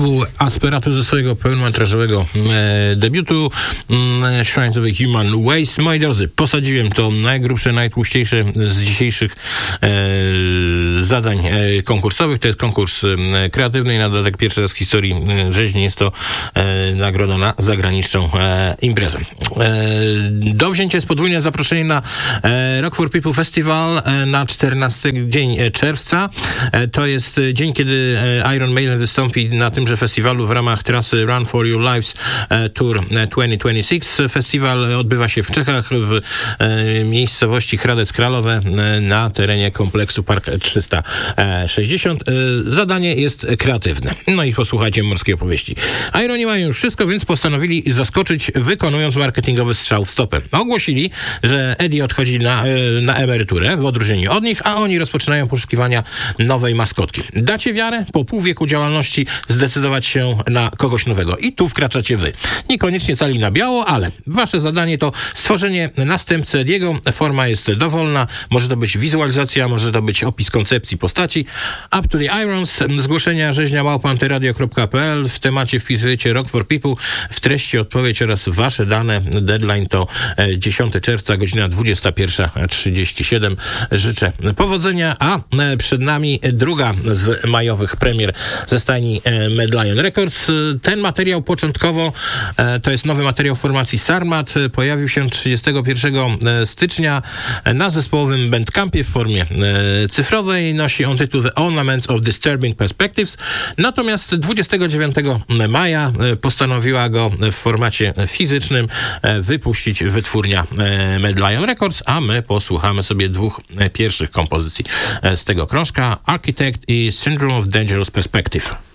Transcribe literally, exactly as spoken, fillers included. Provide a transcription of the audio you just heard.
był Asperatus ze swojego pełnometrażowego e, debiutu e, Shrine to the Human Waste. Moi drodzy, posadziłem to najgrubsze, najtłuściejsze z dzisiejszych e, zadań e, konkursowych. To jest konkurs e, kreatywny i na dodatek pierwszy raz w historii e, rzeźni jest to e, nagroda na zagraniczną e, imprezę. E, do wzięcia jest podwójne zaproszenie na e, Rock for People Festival e, na czternasty dzień czerwca. E, to jest dzień, kiedy e, Iron Maiden wystąpi na tymże festiwalu w ramach trasy Run for Your Lives e, Tour dwa tysiące dwudziesty szósty. Festiwal odbywa się w Czechach, w e, miejscowości Hradec Králové e, na terenie kompleksu Park trzysta sześćdziesiąt. E, zadanie jest kreatywne. No i posłuchajcie morskiej opowieści. Ironi mają już wszystko, więc postanowili zaskoczyć, wykonując marketingowy strzał w stopę. Ogłosili, że Eddie odchodzi na, na emeryturę w odróżnieniu od nich, a oni rozpoczynają poszukiwania nowej maskotki. Dacie wiarę? Po pół wieku działalności zdecydować się na kogoś nowego. I tu wkraczacie wy. Niekoniecznie cali na biało, ale wasze zadanie to stworzenie następcy Ediego. Forma jest dowolna. Może to być wizualizacja, może to być opis koncepcji postaci. Up to the Irons. Zgłoszenia rzeźnia małpa antyradio kropka p l. W temacie wpisujecie Rock for People. W treści odpowiedź oraz wasze dane. Deadline to dziesiątego czerwca, godzina dwudziesta pierwsza trzydzieści siedem. Życzę powodzenia, a przed nami druga z majowych premier ze stajni Mad Lion Records. Ten materiał początkowo to jest nowy materiał formacji Sarmat. Pojawił się trzydziestego pierwszego stycznia na zespołowym Bandcampie w formie cyfrowej. Nosi on tytuł The Ornaments of Disturbing Perspectives. Natomiast dwudziestego dziewiątego maja postanowiła go w formacie fizycznym wypuścić wytwórnia Mad Lion Records, a my posłuchamy sobie dwóch pierwszych kompozycji z tego krążka, Architect i Syndrome of Dangerous Perspective.